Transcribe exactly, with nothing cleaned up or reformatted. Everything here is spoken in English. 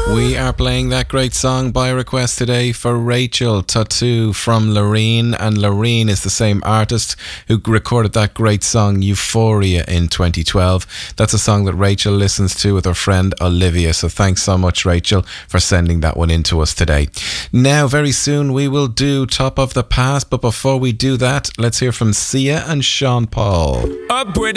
We are playing that great song by request today for Rachel Tattoo from Loreen, and Loreen is the same artist who recorded that great song Euphoria in twenty twelve. That's a song that Rachel listens to with her friend Olivia, so thanks so much, Rachel, for sending that one in to us today. Now, very soon we will do Top of the Past, but before we do that, let's hear from Sia and Sean Paul. Up with